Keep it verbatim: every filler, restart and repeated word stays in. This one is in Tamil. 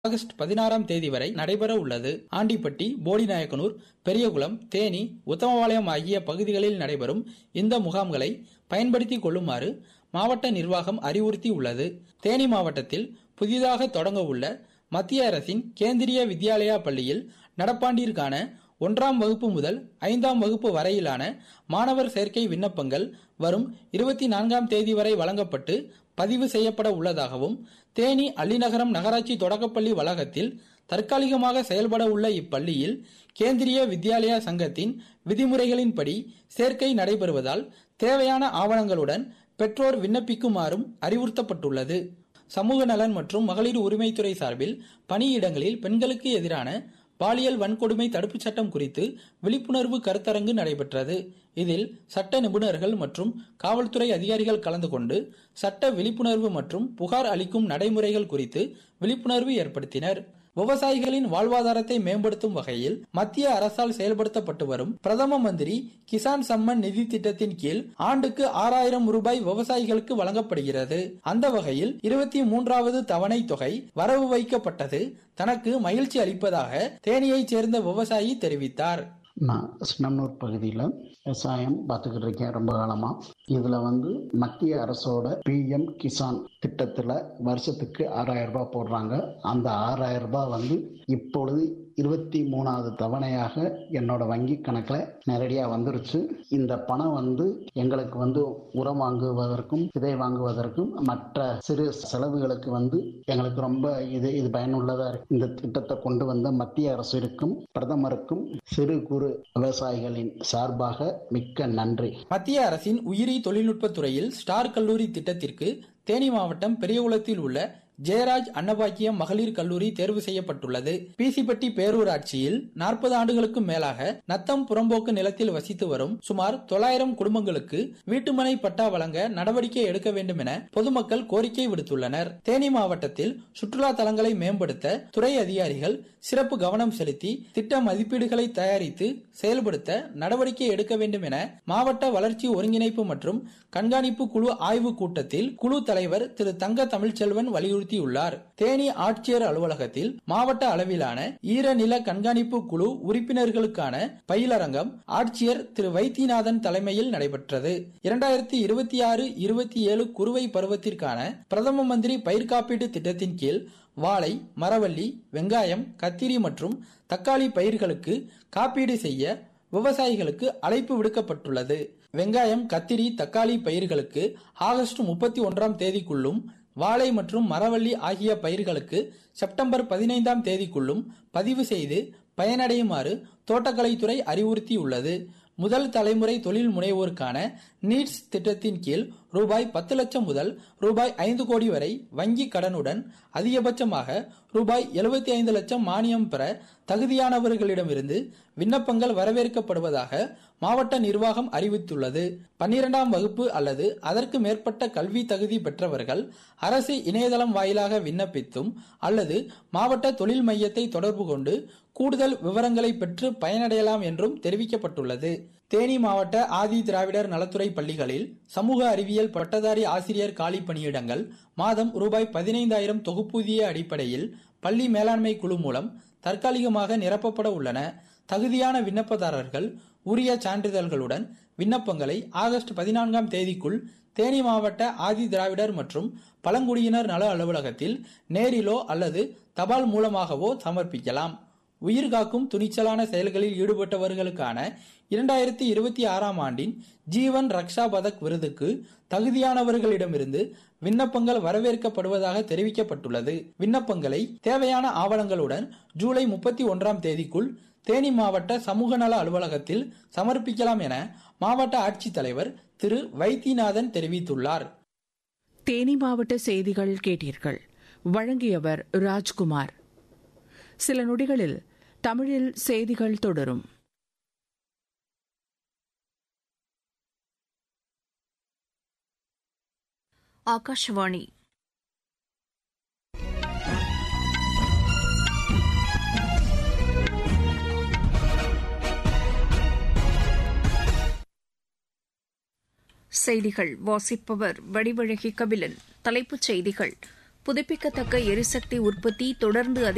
ஆகஸ்ட் பதினாறாம் தேதி வரை நடைபெற உள்ளது. ஆண்டிப்பட்டி, போடிநாயக்கனூர், பெரியகுளம், தேனி, உத்தமபாளையம் ஆகிய பகுதிகளில் நடைபெறும் இந்த முகாம்களை பயன்படுத்திக் கொள்ளுமாறு மாவட்ட நிர்வாகம் அறிவுறுத்தி உள்ளது. தேனி மாவட்டத்தில் புதிதாக தொடங்க உள்ள மத்திய அரசின் கேந்திரிய வித்யாலயா பள்ளியில் நடப்பாண்டிற்கான ஒன்றாம் வகுப்பு முதல் ஐந்தாம் வகுப்பு வரையிலான மாணவர் சேர்க்கை விண்ணப்பங்கள் வரும் இருபத்தி நான்காம் தேதி வரை வழங்கப்பட்டு பதிவு செய்யப்பட உள்ளதாகவும், தேனி அள்ளிநகரம் நகராட்சி தொடக்கப்பள்ளி வளாகத்தில் தற்காலிகமாக செயல்பட உள்ள இப்பள்ளியில் கேந்திரிய வித்யாலயா சங்கத்தின் விதிமுறைகளின்படி சேர்க்கை நடைபெறுவதால் தேவையான ஆவணங்களுடன் பெற்றோர் விண்ணப்பிக்குமாறும் அறிவுறுத்தப்பட்டுள்ளது. சமூக நலன் மற்றும் மகளிர் உரிமைத்துறை சார்பில் பணியிடங்களில் பெண்களுக்கு எதிரான பாலியல் வன்கொடுமை தடுப்புச் சட்டம் குறித்து விழிப்புணர்வு கருத்தரங்கு நடைபெற்றது. இதில் சட்ட நிபுணர்கள் மற்றும் காவல்துறை அதிகாரிகள் கலந்து கொண்டு சட்ட விழிப்புணர்வு மற்றும் புகார் அளிக்கும் நடைமுறைகள் குறித்து விழிப்புணர்வு ஏற்படுத்தினர். விவசாயிகளின் வாழ்வாதாரத்தை மேம்படுத்தும் வகையில் மத்திய அரசால் செயல்படுத்தப்பட்டு வரும் பிரதம மந்திரி கிசான் சம்மன் நிதி திட்டத்தின் கீழ் ஆண்டுக்கு ஆறாயிரம் ரூபாய் விவசாயிகளுக்கு வழங்கப்படுகிறது. அந்த வகையில் இருபத்தி மூன்றாவது தவணை தொகை வரவு வைக்கப்பட்டது தனக்கு மகிழ்ச்சி அளிப்பதாக தேனியைச் சேர்ந்த விவசாயி தெரிவித்தார். நான் சின்னனூர் பகுதியில் விவசாயம் பார்த்துக்கிட்டு இருக்கேன் ரொம்ப காலமா. இதுல வந்து மத்திய அரசோட பி எம் கிசான் திட்டத்துல வருஷத்துக்கு ஆறாயிரம் ரூபாய் போடுறாங்க. அந்த ஆறாயிரம் ரூபாய் வந்து இப்பொழுது இருபத்தி மூணாவது தவணையாக என்னோட வங்கி கணக்கில் நேரடியாக வந்துருச்சு. இந்த பணம் வந்து எங்களுக்கு வந்து உரம் வாங்குவதற்கும் விதை வாங்குவதற்கும் மற்ற சிறு செலவுகளுக்கு வந்து எங்களுக்கு ரொம்ப இது இது பயனுள்ளதா இருக்கு. இந்த திட்டத்தை கொண்டு வந்த மத்திய அரசிற்கும் பிரதமருக்கும் சிறு குறு விவசாயிகளின் சார்பாக மிக்க நன்றி. மத்திய அரசின் உயிரி தொழில்நுட்பத் துறையில் ஸ்டார் கல்லூரி திட்டத்திற்கு தேனி மாவட்டம் பெரியகுளத்தில் உள்ள ஜெயராஜ் அன்னபாக்கியம் மகளிர் கல்லூரி தேர்வு செய்யப்பட்டுள்ளது. பிசிப்பட்டி பேரூராட்சியில் நாற்பது ஆண்டுகளுக்கும் மேலாக நத்தம் புறம்போக்கு நிலத்தில் வசித்து வரும் சுமார் தொள்ளாயிரம் குடும்பங்களுக்கு வீட்டுமனை பட்டா வழங்க நடவடிக்கை எடுக்க வேண்டும் என பொதுமக்கள் கோரிக்கை விடுத்துள்ளனர். தேனி மாவட்டத்தில் சுற்றுலா தலங்களை மேம்படுத்த துறை அதிகாரிகள் சிறப்பு கவனம் செலுத்தி திட்ட மதிப்பீடுகளை தயாரித்து செயல்படுத்த நடவடிக்கை எடுக்க வேண்டும் என மாவட்ட வளர்ச்சி ஒருங்கிணைப்பு மற்றும் கண்காணிப்பு குழு ஆய்வு கூட்டத்தில் குழு தலைவர் திரு தங்க தமிழ்ச்செல்வன் வலியுறுத்தியுள்ளார். தேனி ஆட்சியர் அலுவலகத்தில் மாவட்ட அளவிலான ஈரநில கண்காணிப்பு குழு உறுப்பினர்களுக்கான பயிலரங்கம் ஆட்சியர் திரு வைத்தியநாதன் தலைமையில் நடைபெற்றது. இரண்டாயிரத்தி இருபத்தி ஆறு இருபத்தி ஏழு குறுவை பருவத்திற்கான பிரதம மந்திரி பயிர் காப்பீட்டு திட்டத்தின் கீழ் வாழை, மரவள்ளி, வெங்காயம், கத்திரி மற்றும் தக்காளி பயிர்களுக்கு காப்பீடு செய்ய விவசாயிகளுக்கு அழைப்பு விடுக்கப்பட்டுள்ளது. வெங்காயம், கத்திரி, தக்காளி பயிர்களுக்கு ஆகஸ்ட் முப்பத்தி ஒன்றாம் தேதிக்குள்ளும், வாழை மற்றும் மரவள்ளி ஆகிய பயிர்களுக்கு செப்டம்பர் பதினைந்தாம் தேதிக்குள்ளும் பதிவு செய்து பயனடையுமாறு தோட்டக்கலைத்துறை அறிவுறுத்தியுள்ளது. முதல் தலைமுறை தொழில் முனைவோருக்கான நீட்ஸ் திட்டத்தின் கீழ் ரூபாய் பத்து லட்சம் முதல் ரூபாய் ஐந்து கோடி வரை வங்கி கடனுடன் அதிகபட்சமாக ரூபாய் எழுபத்தி ஐந்து லட்சம் மானியம் பெற தகுதியானவர்களிடமிருந்து விண்ணப்பங்கள் வரவேற்கப்படுவதாக மாவட்ட நிர்வாகம் அறிவித்துள்ளது. பன்னிரெண்டாம் வகுப்பு அல்லது அதற்கு மேற்பட்ட கல்வி தகுதி பெற்றவர்கள் அரசு இணையதளம் வாயிலாக விண்ணப்பித்தும் அல்லது மாவட்ட தொழில் மையத்தை தொடர்பு கொண்டு கூடுதல் விவரங்களை பெற்று பயனடையலாம் என்றும் தெரிவிக்கப்பட்டுள்ளது. தேனி மாவட்ட ஆதி திராவிடர் நலத்துறை பள்ளிகளில் சமூக அறிவியல் பட்டதாரி ஆசிரியர் காலி பணியிடங்கள் மாதம் ரூபாய் பதினைந்தாயிரம் தொகுப்பூதிய அடிப்படையில் பள்ளி மேலாண்மை குழு மூலம் தற்காலிகமாக நிரப்பப்பட உள்ளன. தகுதியான விண்ணப்பதாரர்கள் உரிய சான்றிதழ்களுடன் விண்ணப்பங்களை ஆகஸ்ட் பதினான்காம் தேதிக்குள் தேனி மாவட்ட ஆதி திராவிடர் மற்றும் பழங்குடியினர் நல அலுவலகத்தில் நேரிலோ அல்லது தபால் மூலமாகவோ சமர்ப்பிக்கலாம். உயிர்காக்கும் துணிச்சலான செயல்களில் ஈடுபட்டவர்களுக்கான இரண்டாயிரத்தி இருபத்தி ஆறாம் ஆண்டின் ஜீவன் ரக்ஷா பதக் விருதுக்கு தகுதியானவர்களிடமிருந்து விண்ணப்பங்கள் வரவேற்கப்படுவதாக தெரிவிக்கப்பட்டுள்ளது. விண்ணப்பங்களை தேவையான ஆவணங்களுடன் ஜூலை முப்பத்தி ஒன்றாம் தேதிக்குள் தேனி மாவட்ட சமூக நல அலுவலகத்தில் சமர்ப்பிக்கலாம் என மாவட்ட ஆட்சித்தலைவர் திரு வைத்தியநாதன் தெரிவித்துள்ளார். தேனி மாவட்ட செய்திகள் கேட்டீர்கள். வழங்கியவர் ராஜ்குமார். சில நொடிகளில் தமிழில் செய்திகள் தொடரும். ஆகாஷவாணி. செய்திகள் வாசிப்பவர் வடிவழகி கபிலன். தலைப்புச் செய்திகள்: புதுப்பிக்கத்தக்க எரிசக்தி உற்பத்தி தொடர்ந்து